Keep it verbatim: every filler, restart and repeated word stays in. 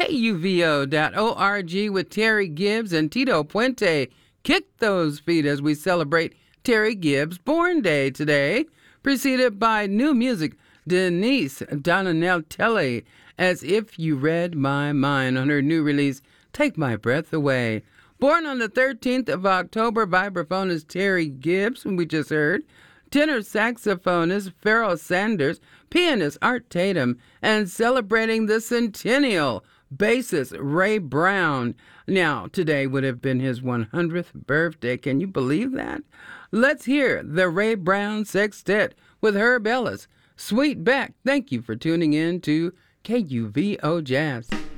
K U V O dot org with Terry Gibbs and Tito Puente. Kick those feet as we celebrate Terry Gibbs' Born Day today. Preceded by new music, Denise Donanelli, As If You Read My Mind, on her new release, Take My Breath Away. Born on the thirteenth of October, vibraphonist Terry Gibbs, whom we just heard, tenor saxophonist Pharoah Sanders, pianist Art Tatum, and celebrating the centennial, bassist Ray Brown. Now, today would have been his one hundredth birthday. Can you believe that? Let's hear the Ray Brown Sextet with Herb Ellis. Sweet Beck, thank you for tuning in to K U V O Jazz.